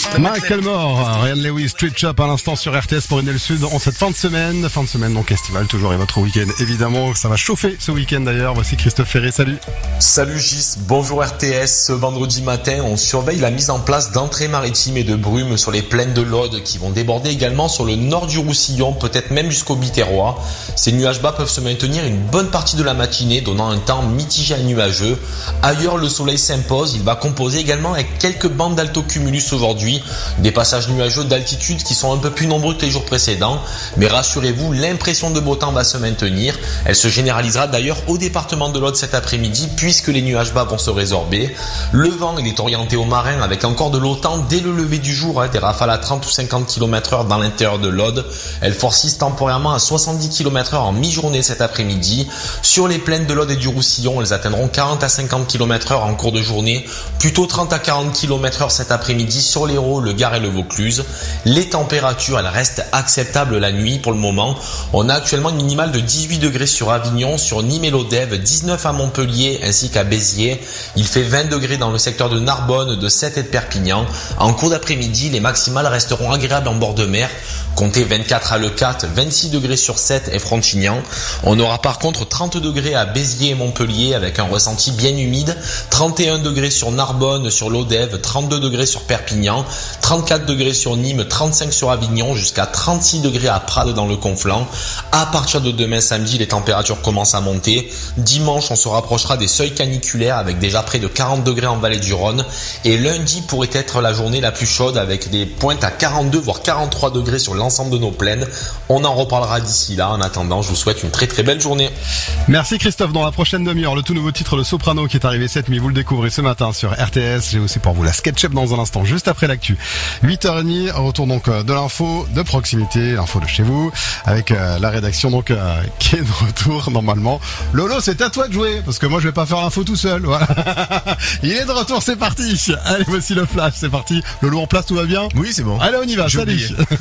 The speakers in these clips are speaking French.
Michael Moore, Ryan Lewis, Street Shop à l'instant sur RTS pour Enel Sud en cette fin de semaine donc estival toujours et votre week-end évidemment, ça va chauffer ce week-end d'ailleurs. Voici Christophe Ferré, salut. Salut Gis, bonjour RTS. Ce vendredi matin, on surveille la mise en place d'entrées maritimes et de brumes sur les plaines de l'Aude qui vont déborder également sur le nord du Roussillon, peut-être même jusqu'au Biterrois. Ces nuages bas peuvent se maintenir une bonne partie de la matinée, donnant un temps mitigé à nuageux. Ailleurs, le soleil s'impose, il va composer également avec quelques bandes d'altocumulus aujourd'hui. Des passages nuageux d'altitude qui sont un peu plus nombreux que les jours précédents. Mais rassurez-vous, l'impression de beau temps va se maintenir. Elle se généralisera d'ailleurs au département de l'Aude cet après-midi puisque les nuages bas vont se résorber. Le vent, il est orienté au marin avec encore de l'OTAN dès le lever du jour. Des rafales à 30 ou 50 km/h dans l'intérieur de l'Aude. Elles forcissent temporairement à 70 km/h en mi-journée cet après-midi. Sur les plaines de l'Aude et du Roussillon, elles atteindront 40 à 50 km/h en cours de journée. Plutôt 30 à 40 km/h cet après-midi sur l'Hérault, le Gard et le Vaucluse. Les températures, elles restent acceptables la nuit pour le moment. On a actuellement une minimale de 18 degrés sur Avignon, sur Nîmes et l'Odève, 19 à Montpellier ainsi qu'à Béziers. Il fait 20 degrés dans le secteur de Narbonne, de Sète et de Perpignan. En cours d'après-midi, les maximales resteront agréables en bord de mer. Comptez 24 à Leucate, 26 degrés sur Sète et Frontignan. On aura par contre 30 degrés à Béziers et Montpellier avec un ressenti bien humide. 31 degrés sur Narbonne, sur l'Odève, 32 degrés sur Perpignan, 34 degrés sur Nîmes, 35 sur Avignon, jusqu'à 36 degrés à Prades dans le Conflent. À partir de demain samedi, les températures commencent à monter. Dimanche, on se rapprochera des seuils caniculaires avec déjà près de 40 degrés en vallée du Rhône. Et lundi pourrait être la journée la plus chaude avec des pointes à 42 voire 43 degrés sur l'ensemble de nos plaines. On en reparlera d'ici là. En attendant, je vous souhaite une très très belle journée. Merci Christophe. Dans la prochaine demi-heure, le tout nouveau titre Le Soprano qui est arrivé cette nuit. Vous le découvrez ce matin sur RTS. J'ai aussi pour vous la SketchUp dans un instant, juste après l'actu. 8h30, retour donc de l'info de proximité, l'info de chez vous, avec la rédaction donc qui est de retour normalement. Lolo, c'est à toi de jouer, parce que moi je vais pas faire l'info tout seul. Voilà. Il est de retour, c'est parti. Allez, voici le flash, c'est parti. Lolo en place, tout va bien? Oui, c'est bon. Allez, on y va, salut.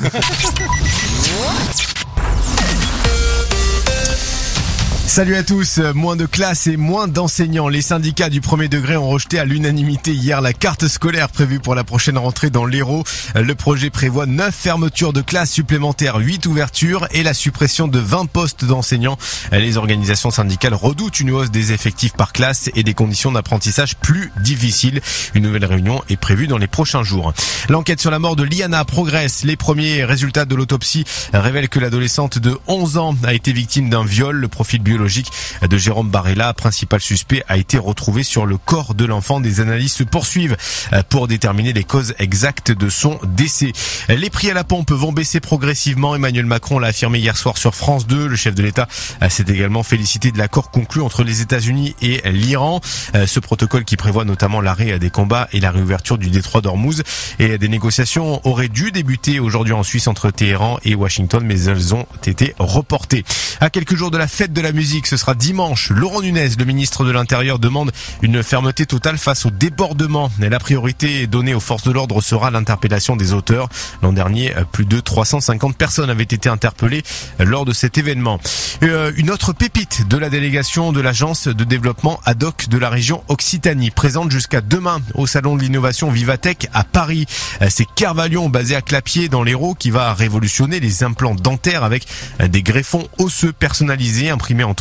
Salut à tous, moins de classes et moins d'enseignants. Les syndicats du premier degré ont rejeté à l'unanimité hier la carte scolaire prévue pour la prochaine rentrée dans l'Hérault. Le projet prévoit 9 fermetures de classes supplémentaires, 8 ouvertures et la suppression de 20 postes d'enseignants. Les organisations syndicales redoutent une hausse des effectifs par classe et des conditions d'apprentissage plus difficiles. Une nouvelle réunion est prévue dans les prochains jours. L'enquête sur la mort de Liana progresse. Les premiers résultats de l'autopsie révèlent que l'adolescente de 11 ans a été victime d'un viol. Le profil biologique de Jérôme Barella, principal suspect, a été retrouvé sur le corps de l'enfant. Des analyses se poursuivent pour déterminer les causes exactes de son décès. Les prix à la pompe vont baisser progressivement. Emmanuel Macron l'a affirmé hier soir sur France 2. Le chef de l'État s'est également félicité de l'accord conclu entre les États-Unis et l'Iran. Ce protocole qui prévoit notamment l'arrêt des combats et la réouverture du détroit d'Ormuz. Et des négociations auraient dû débuter aujourd'hui en Suisse entre Téhéran et Washington, mais elles ont été reportées. À quelques jours de la fête de la musique, ce sera dimanche. Laurent Nunez, le ministre de l'Intérieur, demande une fermeté totale face au débordement. Et la priorité donnée aux forces de l'ordre sera l'interpellation des auteurs. L'an dernier, plus de 350 personnes avaient été interpellées lors de cet événement. Une autre pépite de la délégation de l'agence de développement ad hoc de la région Occitanie, présente jusqu'à demain au salon de l'innovation Vivatech à Paris. C'est Kervalion, basé à Clapier dans l'Hérault, qui va révolutionner les implants dentaires avec des greffons osseux personnalisés imprimés en